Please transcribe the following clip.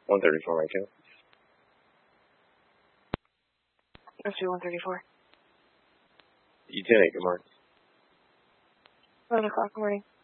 134 right now. Let's do 134. E10, good morning. 11 o'clock, good morning.